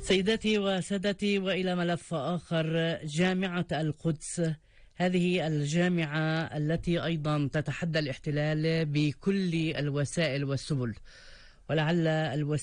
سيداتي وسادتي، وإلى ملف آخر، جامعة القدس. هذه الجامعة التي أيضا تتحدى الاحتلال بكل الوسائل والسبل، ولعل الوسائل